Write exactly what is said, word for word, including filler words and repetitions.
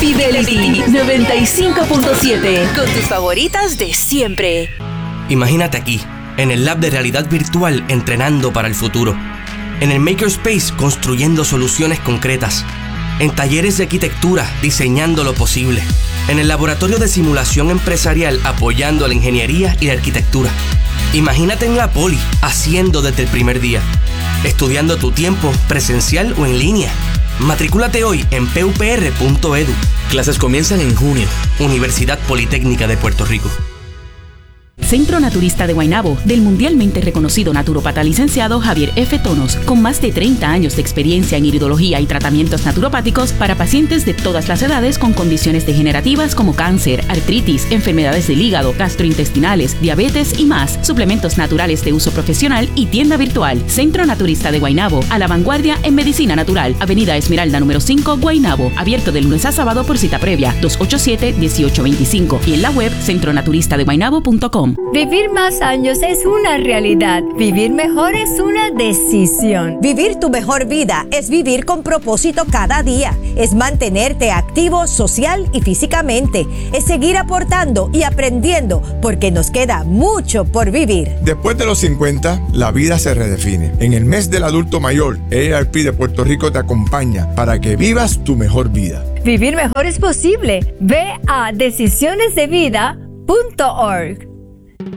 Fidelity noventa y cinco punto siete, con tus favoritas de siempre. Imagínate aquí, en el lab de realidad virtual entrenando para el futuro. En el Makerspace construyendo soluciones concretas. En talleres de arquitectura diseñando lo posible. En el laboratorio de simulación empresarial apoyando a la ingeniería y la arquitectura. Imagínate en la Poli, haciendo desde el primer día. Estudiando tu tiempo, presencial o en línea. Matricúlate hoy en p u p r punto e d u. Clases comienzan en junio. Universidad Politécnica de Puerto Rico. Centro Naturista de Guaynabo, del mundialmente reconocido naturópata licenciado Javier F. Tonos, con más de treinta años de experiencia en iridología y tratamientos naturopáticos para pacientes de todas las edades con condiciones degenerativas como cáncer, artritis, enfermedades del hígado, gastrointestinales, diabetes y más, suplementos naturales de uso profesional y tienda virtual. Centro Naturista de Guaynabo, a la vanguardia en medicina natural, Avenida Esmeralda número cinco, Guaynabo, abierto de lunes a sábado por cita previa, dos ocho siete, uno ocho dos cinco y en la web centro naturista de guaynabo punto com. Vivir más años es una realidad. Vivir mejor es una decisión. Vivir tu mejor vida es vivir con propósito cada día. Es mantenerte activo social y físicamente. Es seguir aportando y aprendiendo porque nos queda mucho por vivir. Después de los cincuenta, la vida se redefine. En el mes del adulto mayor, A A R P de Puerto Rico te acompaña para que vivas tu mejor vida. Vivir mejor es posible. Ve a decisiones de vida punto org.